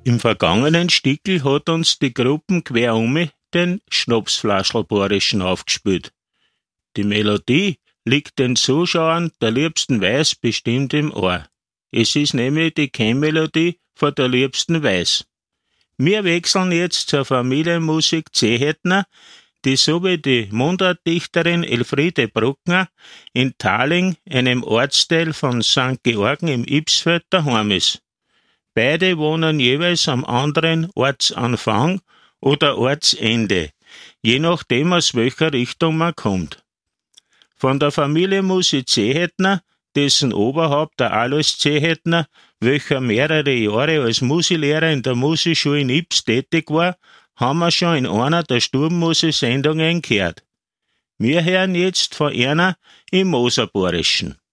Im vergangenen Stickel hat uns die Gruppen quer den Schnapsflaschelborischen aufgespielt. Die Melodie liegt den Zuschauern der liebsten Weiß bestimmt im Ohr. Es ist nämlich die Kennmelodie von der liebsten Weiß. Wir wechseln jetzt zur Familienmusik Zehetner, die so wie die Mundartdichterin Elfriede Bruckner in Thaling, einem Ortsteil von St. Georgen im Ybbsfeld, daheim ist. Beide wohnen jeweils am anderen Ortsanfang oder Ortsende, je nachdem aus welcher Richtung man kommt. Von der Familie Musi Zehetner, dessen Oberhaupt der Alois Zehetner, welcher mehrere Jahre als Musilehrer in der Musikschule in Ybbs tätig war, haben wir schon in einer der Stubenmusi-Sendungen gehört. Wir hören jetzt von einer im Moserborischen.